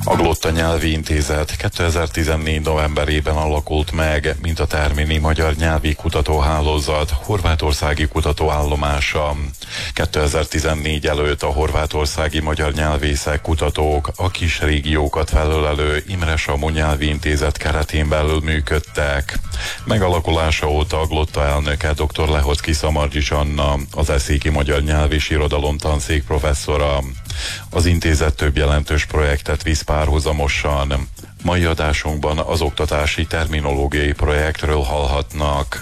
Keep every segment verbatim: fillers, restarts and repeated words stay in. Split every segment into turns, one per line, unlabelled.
A Glotta Nyelvi Intézet kétezer-tizennégy novemberében alakult meg, mint a Termini Magyar Nyelvi Kutatóhálózat horvátországi kutatóállomása. kétezer-tizennégy előtt a horvátországi magyar nyelvészek, kutatók a kis régiókat felölelő Imre Samu Nyelvi Intézet keretén belül működtek. Megalakulása óta a Glotta elnöke dr. Lehocki Szamardzsics Anna, az Eszéki Magyar Nyelv és Irodalom Tanszék professzora. Az intézet több jelentős projektet visz párhuzamosan. Mai adásunkban az oktatási terminológiai projektről hallhatnak.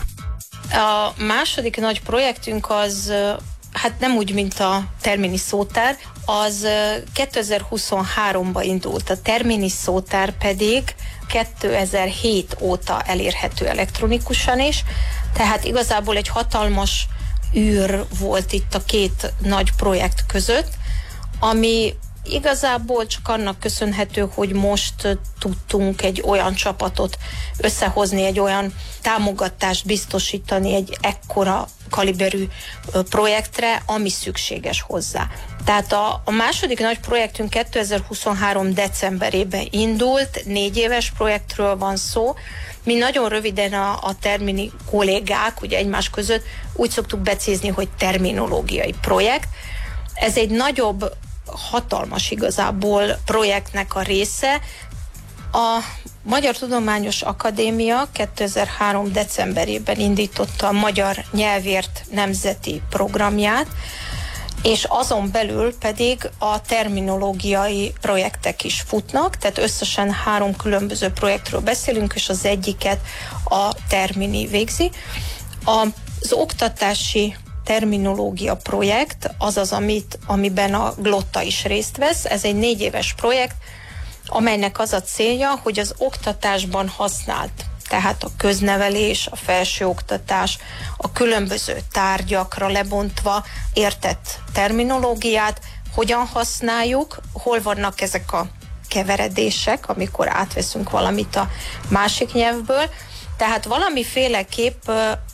A második nagy projektünk az, hát nem úgy, mint a Termini szótár, az kétezer-huszonháromban indult. A Termini szótár pedig kétezer-hét óta elérhető elektronikusan is, tehát igazából egy hatalmas űr volt itt a két nagy projekt között, ami igazából csak annak köszönhető, hogy most tudtunk egy olyan csapatot összehozni, egy olyan támogatást biztosítani egy ekkora kaliberű projektre, ami szükséges hozzá. Tehát a, a második nagy projektünk kétezer-huszonhárom decemberében indult, négy éves projektről van szó. Mi nagyon röviden a, a Termini kollégák, ugye egymás között úgy szoktuk becézni, hogy terminológiai projekt. Ez egy nagyobb, hatalmas igazából projektnek a része. A Magyar Tudományos Akadémia kétezer-három decemberében indította a Magyar Nyelvért nemzeti programját, és azon belül pedig a terminológiai projektek is futnak, tehát összesen három különböző projektről beszélünk, és az egyiket a Termini végzi. Az oktatási terminológia projekt az az, amit, amiben a Glotta is részt vesz. Ez egy négy éves projekt, amelynek az a célja, hogy az oktatásban használt, tehát a köznevelés, a felsőoktatás, a különböző tárgyakra lebontva értett terminológiát hogyan használjuk, hol vannak ezek a keveredések, amikor átveszünk valamit a másik nyelvből. Tehát valamiféleképp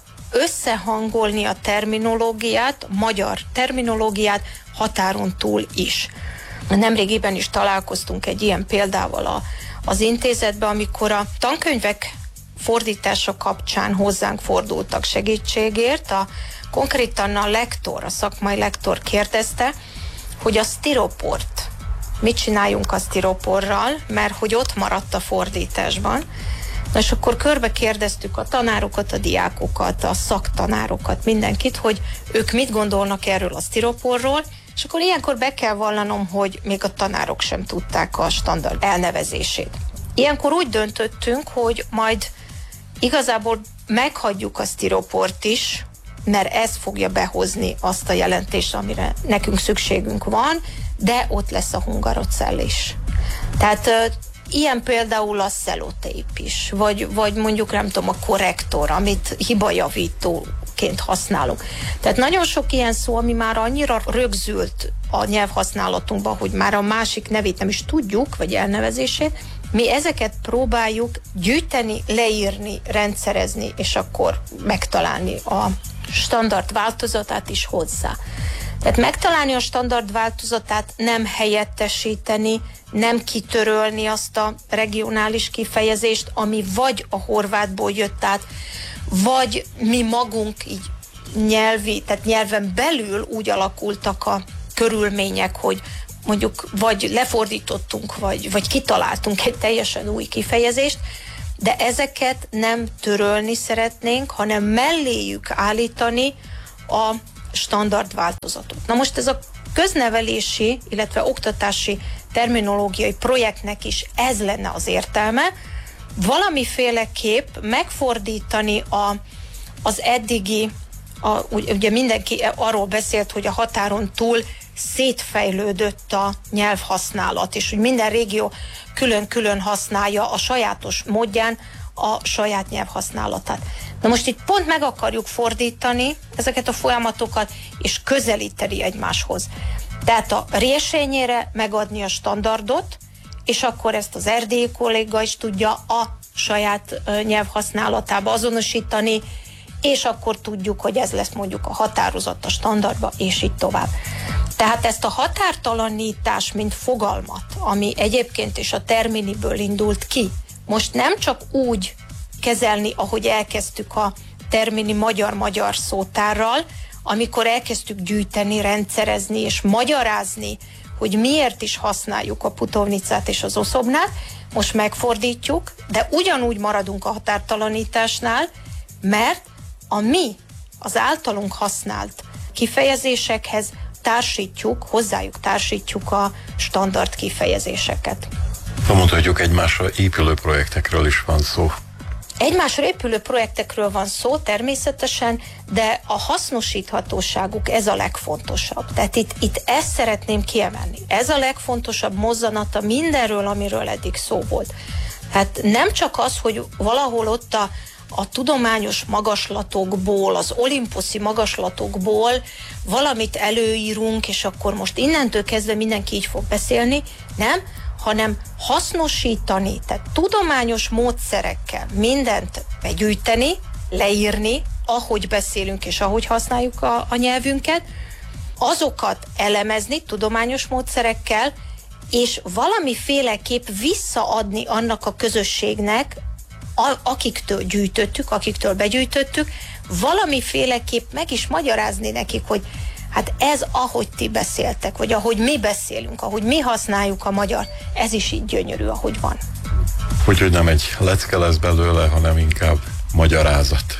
összehangolni a terminológiát, magyar terminológiát határon túl is. Nemrégiben is találkoztunk egy ilyen példával a, az intézetben, amikor a tankönyvek fordítása kapcsán hozzánk fordultak segítségért. A, konkrétan a lektor, a szakmai lektor kérdezte, hogy a sztiroport, mit csináljunk a sztiroporral, mert hogy ott maradt a fordításban. Na és akkor körbe kérdeztük a tanárokat, a diákokat, a szaktanárokat, mindenkit, hogy ők mit gondolnak erről a sztiroporról, és akkor ilyenkor be kell vallanom, hogy még a tanárok sem tudták a standard elnevezését. Ilyenkor úgy döntöttünk, hogy majd igazából meghagyjuk a sztiroport is, mert ez fogja behozni azt a jelentést, amire nekünk szükségünk van, de ott lesz a hungarocell is. Tehát ilyen például a szelotép is, vagy, vagy mondjuk nem tudom, a korrektor, amit hibajavítóként használunk. Tehát nagyon sok ilyen szó, ami már annyira rögzült a nyelvhasználatunkban, hogy már a másik nevét nem is tudjuk, vagy elnevezését, mi ezeket próbáljuk gyűjteni, leírni, rendszerezni, és akkor megtalálni a standard változatát is hozzá. Tehát megtalálni a standard változatát, nem helyettesíteni, nem kitörölni azt a regionális kifejezést, ami vagy a horvátból jött át, vagy mi magunk így nyelvi, tehát nyelven belül úgy alakultak a körülmények, hogy mondjuk vagy lefordítottunk, vagy, vagy kitaláltunk egy teljesen új kifejezést, de ezeket nem törölni szeretnénk, hanem melléjük állítani a standard változatot. Na most ez a köznevelési, illetve oktatási terminológiai projektnek is ez lenne az értelme, valamiféleképp megfordítani a, az eddigi, a, ugye mindenki arról beszélt, hogy a határon túl szétfejlődött a nyelvhasználat, és hogy minden régió külön-külön használja a sajátos módján a saját nyelvhasználatát. Na most itt pont meg akarjuk fordítani ezeket a folyamatokat, és közelíteni egymáshoz. Tehát a résényére megadni a standardot, és akkor ezt az erdélyi kolléga is tudja a saját nyelvhasználatába azonosítani, és akkor tudjuk, hogy ez lesz mondjuk a határozat a standardba, és így tovább. Tehát ezt a határtalanítás, mint fogalmat, ami egyébként is a terminiből indult ki, most nem csak úgy kezelni, ahogy elkezdtük a termini magyar-magyar szótárral, amikor elkezdtük gyűjteni, rendszerezni és magyarázni, hogy miért is használjuk a putovnicát és az oszobnát, most megfordítjuk, de ugyanúgy maradunk a határtalanításnál, mert a mi, az általunk használt kifejezésekhez társítjuk, hozzájuk társítjuk a standard kifejezéseket.
Ha mondhatjuk, egymásra épülő projektekről is van szó.
Egymásra épülő projektekről van szó természetesen, de a hasznosíthatóságuk ez a legfontosabb. Tehát itt, itt ezt szeretném kiemelni. Ez a legfontosabb mozzanata mindenről, amiről eddig szó volt. Hát nem csak az, hogy valahol ott a, a tudományos magaslatokból, az olimposzi magaslatokból valamit előírunk, és akkor most innentől kezdve mindenki így fog beszélni, nem? Hanem hasznosítani, tehát tudományos módszerekkel mindent begyűjteni, leírni, ahogy beszélünk és ahogy használjuk a, a nyelvünket, azokat elemezni tudományos módszerekkel, és valamiféleképp visszaadni annak a közösségnek, a, akiktől gyűjtöttük, akiktől begyűjtöttük, valamiféleképp meg is magyarázni nekik, hogy hát ez, ahogy ti beszéltek, vagy ahogy mi beszélünk, ahogy mi használjuk a magyar, ez is így gyönyörű, ahogy van.
Úgyhogy nem egy lecke lesz belőle, hanem inkább magyarázat.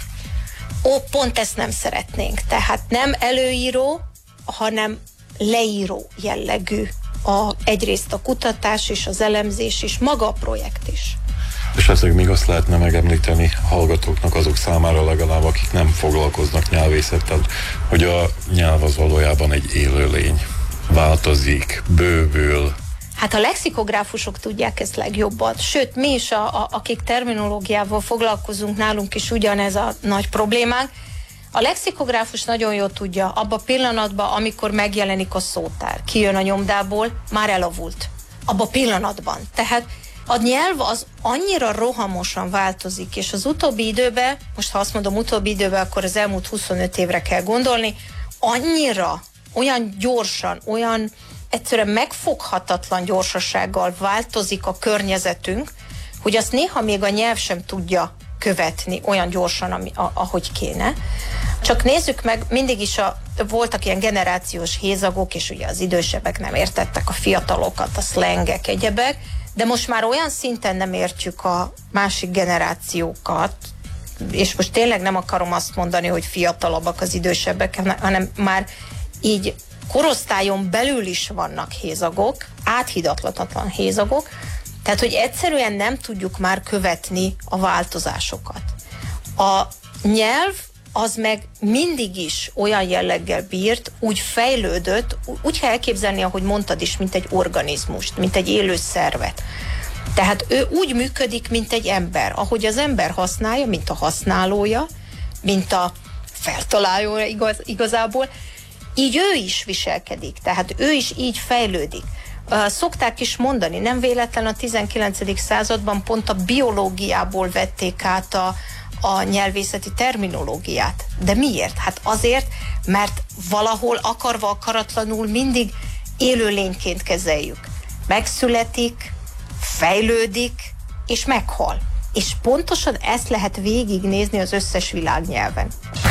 Ó, pont ezt nem szeretnénk. Tehát nem előíró, hanem leíró jellegű a, egyrészt a kutatás és az elemzés is, maga a projekt is.
És esetleg még azt lehetne megemlíteni hallgatóknak, azok számára legalább, akik nem foglalkoznak nyelvészettel, hogy a nyelv az valójában egy élőlény. Változik, bővül.
Hát a lexikográfusok tudják ezt legjobban. Sőt, mi is, a, a, akik terminológiával foglalkozunk, nálunk is ugyanez a nagy problémánk. A lexikográfus nagyon jól tudja, abban a pillanatban, amikor megjelenik a szótár, kijön a nyomdából, már elavult. Abban a pillanatban. Tehát a nyelv az annyira rohamosan változik, és az utóbbi időben, most ha azt mondom utóbbi időben, akkor az elmúlt huszonöt évre kell gondolni, annyira, olyan gyorsan, olyan egyszerűen megfoghatatlan gyorsasággal változik a környezetünk, hogy azt néha még a nyelv sem tudja követni olyan gyorsan, ami, a, ahogy kéne. Csak nézzük meg, mindig is a, voltak ilyen generációs hézagok, és ugye az idősebbek nem értettek a fiatalokat, a szlengek, egyebek, de most már olyan szinten nem értjük a másik generációkat, és most tényleg nem akarom azt mondani, hogy fiatalabbak az idősebbek, hanem már így korosztályon belül is vannak hézagok, áthidathatatlan hézagok, tehát hogy egyszerűen nem tudjuk már követni a változásokat. A nyelv az meg mindig is olyan jelleggel bírt, úgy fejlődött, úgy kell elképzelni, ahogy mondtad is, mint egy organizmust, mint egy élő szervet. Tehát ő úgy működik, mint egy ember. Ahogy az ember használja, mint a használója, mint a feltalálója igaz, igazából, így ő is viselkedik. Tehát ő is így fejlődik. Szokták is mondani, nem véletlen a tizenkilencedik században pont a biológiából vették át a a nyelvészeti terminológiát. De miért? Hát azért, mert valahol akarva akaratlanul mindig élőlényként kezeljük. Megszületik, fejlődik, és meghal. És pontosan ezt lehet végignézni az összes világnyelven.